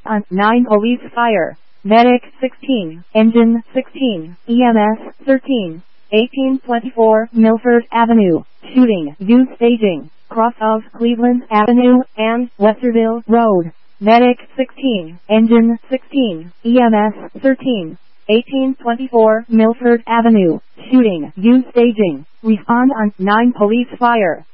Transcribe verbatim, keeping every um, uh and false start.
on nine police fire. Medic sixteen, engine sixteen, E M S thirteen. eighteen twenty-four Milford Avenue, shooting, use staging, cross of Cleveland Avenue and Westerville Road. Medic sixteen, engine sixteen, E M S thirteen. eighteen twenty-four Milford Avenue, shooting, use staging, respond on nine police fire.